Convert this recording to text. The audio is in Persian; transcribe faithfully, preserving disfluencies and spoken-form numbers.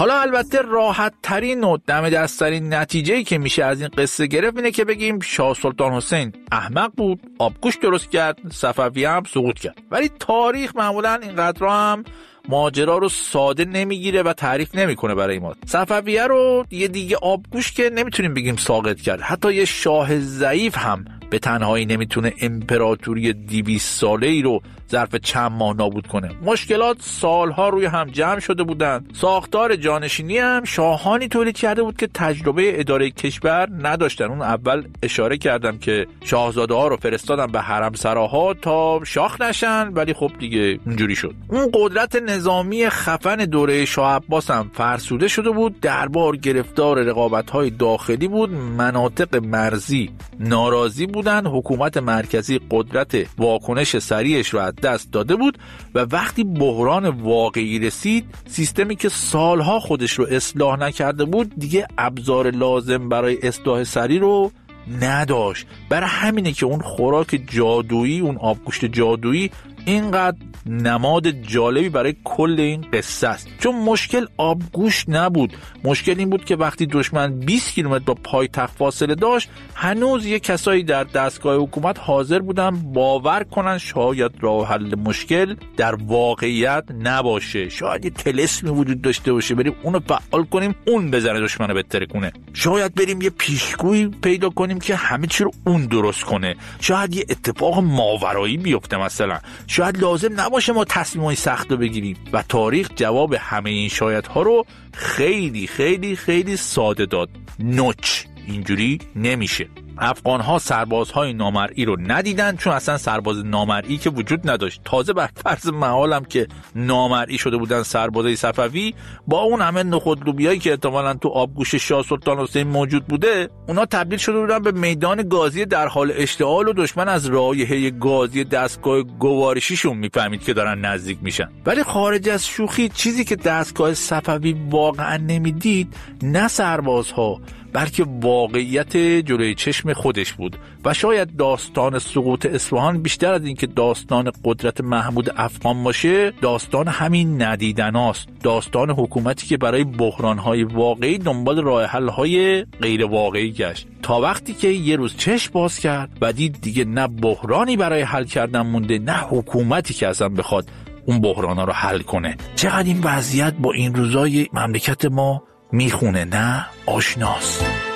حالا البته راحت ترین و دم دست ترین نتیجه‌ای که میشه از این قصه گرفت اینه که بگیم شاه سلطان حسین احمق بود، آبگوشت درست کرد، صفوی هم سقوط کرد. ولی تاریخ معمولا اینقدر هم ماجرا رو ساده نمیگیره و تعریف نمیکنه برای ما. صفویه رو یه دیگه آبگوشت که نمیتونیم بگیم ساقط کرد. حتی یه شاه ضعیف هم به تنهایی نمیتونه امپراتوری دویست ساله ای رو ظرف چند ماه نابود کنه. مشکلات سالها روی هم جمع شده بودن. ساختار جانشینی هم شاهانی تولید کرده بود که تجربه اداره کشور نداشتن. اون اول اشاره کردم که شاهزاده ها رو فرستادن به حرم سراها تا شاخ نشن، ولی خب دیگه اونجوری شد. اون قدرت نظامی خفن دوره شاه عباس هم فرسوده شده بود. دربار گرفتار رقابت‌های داخلی بود. مناطق مرزی ناراضی بودن. حکومت مرکزی قدرت واکنش سریعش رو از دست داده بود و وقتی بحران واقعی رسید، سیستمی که سالها خودش رو اصلاح نکرده بود دیگه ابزار لازم برای اصلاح سریع رو نداشت. برای همینه که اون خوراک جادویی، اون آبگوشت جادویی اینقدر نماد جالبی برای کل این قصه است. چون مشکل آبگوشت نبود، مشکل این بود که وقتی دشمن بیست کیلومتر با پایتخت فاصله داشت، هنوز یه کسایی در دستگاه حکومت حاضر بودن باور کنن شاید راه حل مشکل در واقعیت نباشه. شاید یه طلسمی وجود داشته باشه، بریم اونو فعال کنیم اون بزنه دشمنو بهتر کنه. شاید بریم یه پیشگویی پیدا کنیم که همه چی رو اون درست کنه. شاید یه اتفاق ماورایی بیفته مثلا. شاید لازم نباشه ما تصمیمای سخت رو بگیریم. و تاریخ جواب همه این شایدها رو خیلی خیلی خیلی ساده داد. نوچ اینجوری نمیشه. افغان‌ها سربازهای نامرئی رو ندیدن، چون اصلا سرباز نامرئی که وجود نداشت. تازه بر فرض محالم که نامرئی شده بودن سربازای صفوی، با اون همه نخود لوبیایی که احتمالاً تو آبگوشت شاه سلطان حسین موجود بوده، اونا تبدیل شده بودن به میدان گازی در حال اشتعال و دشمن از رایحه گازی دستگاه گوارشیشون میفهمید که دارن نزدیک میشن. ولی خارج از شوخی، چیزی که دستگاه صفوی واقعا نمیدید نه سربازها، بلکه واقعیت جلوی چشم خودش بود. و شاید داستان سقوط اصفهان بیشتر از این که داستان قدرت محمود افغان باشه، داستان همین ندیدناست. داستان حکومتی که برای بحرانهای واقعی دنبال راه حل‌های غیر واقعی گشت، تا وقتی که یه روز چشم باز کرد و دید دیگه نه بحرانی برای حل کردن مونده، نه حکومتی که اصلا بخواد اون بحرانا رو حل کنه. چقدر این وضعیت با این روزای مملکت ما میخونه، نه آشناست.